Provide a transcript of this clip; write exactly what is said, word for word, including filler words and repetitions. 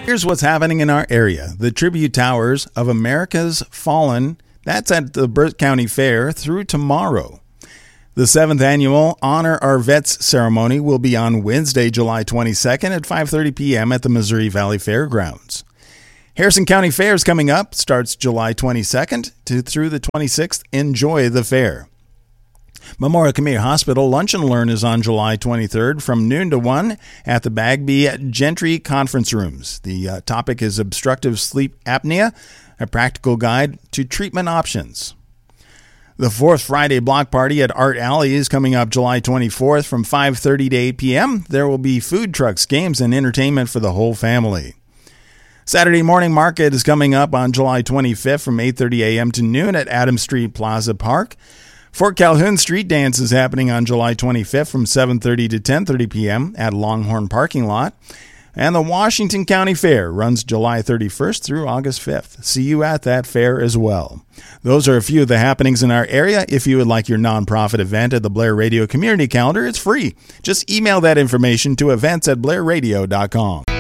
Here's what's happening in our area. The Tribute Towers of America's Fallen, that's at the Burke County Fair through tomorrow. The seventh annual Honor Our Vets ceremony will be on Wednesday, July twenty-second at five thirty p.m. at the Missouri Valley Fairgrounds. Harrison County Fair is coming up, starts July twenty-second to through the twenty-sixth. Enjoy the fair. Memorial Community Hospital Lunch and Learn is on July twenty-third from noon to one at the Bagby Gentry Conference Rooms. The uh, topic is obstructive sleep apnea, a practical guide to treatment options. The fourth Friday Block Party at Art Alley is coming up July twenty-fourth from five thirty to eight p.m. There will be food trucks, games, and entertainment for the whole family. Saturday Morning Market is coming up on July twenty-fifth from eight thirty a.m. to noon at Adams Street Plaza Park. Fort Calhoun Street Dance is happening on July twenty-fifth from seven thirty to ten thirty p.m. at Longhorn Parking Lot. And the Washington County Fair runs July thirty-first through August fifth. See you at that fair as well. Those are a few of the happenings in our area. If you would like your nonprofit event at the Blair Radio Community Calendar, it's free. Just email that information to events at blair radio dot com.